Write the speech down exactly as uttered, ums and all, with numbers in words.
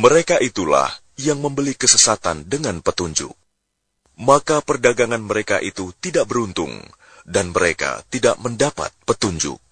Mereka itulah yang membeli kesesatan dengan petunjuk. Maka perdagangan mereka itu tidak beruntung, dan mereka tidak mendapat petunjuk.